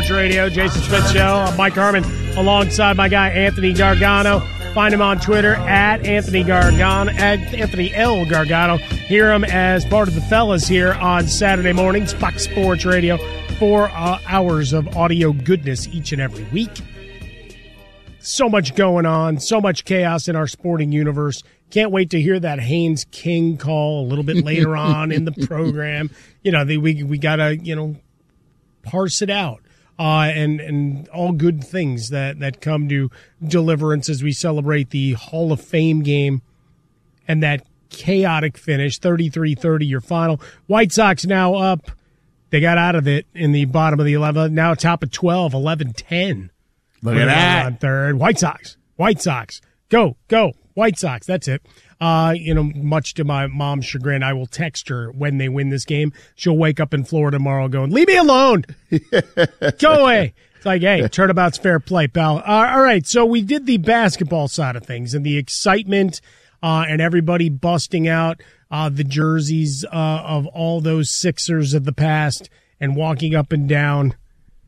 Sports Radio, Jason Smith Show. I'm Mike Harmon alongside my guy Anthony Gargano. Find him on Twitter at Anthony Gargano, at Anthony L. Gargano. Hear him as part of the fellas here on Saturday mornings, Fox Sports Radio. 4 hours of audio goodness each and every week. So much going on, so much chaos in our sporting universe. Can't wait to hear that Haynes King call a little bit later on in the program. You know, we gotta, parse it out. And all good things that come to Deliverance as we celebrate the Hall of Fame game and that chaotic finish, 33-30, your final. White Sox now up. They got out of it in the bottom of the 11th. Now top of 12, 11-10. Look at that. On third. White Sox. Go. White Sox. That's it. Much to my mom's chagrin, I will text her when they win this game. She'll wake up in Florida tomorrow going, leave me alone. Go away. It's like, hey, turnabout's fair play, pal. All right, so we did the basketball side of things and the excitement and everybody busting out the jerseys of all those Sixers of the past and walking up and down.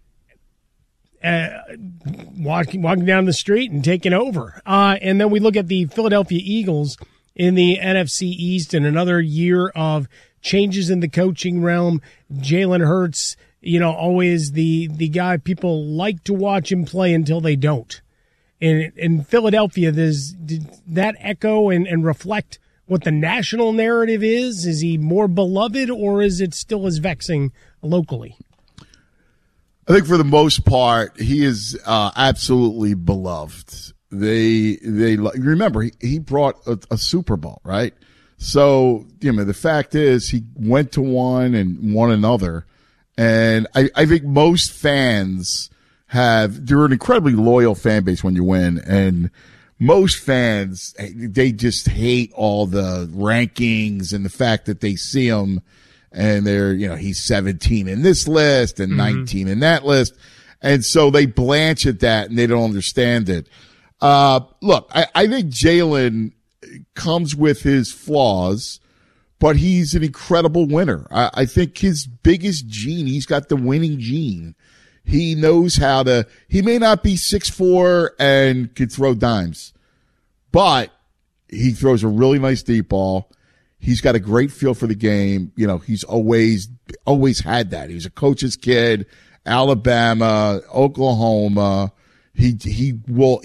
Walking down the street and taking over. And then we look at the Philadelphia Eagles in the NFC East and another year of changes in the coaching realm. Jalen Hurts, always the guy people like to watch him play until they don't. In Philadelphia, did that echo and reflect what the national narrative is? Is he more beloved or is it still as vexing locally? I think for the most part, he is absolutely beloved. They remember he brought a Super Bowl, right? So the fact is he went to one and won another, and I think most fans they're an incredibly loyal fan base when you win, and most fans they just hate all the rankings and the fact that they see him. And they're, he's 17 in this list and 19 in that list. And so they blanch at that and they don't understand it. Look, I think Jalen comes with his flaws, but he's an incredible winner. I think his biggest gene, he's got the winning gene. He knows he may not be 6'4" and could throw dimes, but he throws a really nice deep ball. He's got a great feel for the game. He's always had that. He was a coach's kid, Alabama, Oklahoma. He will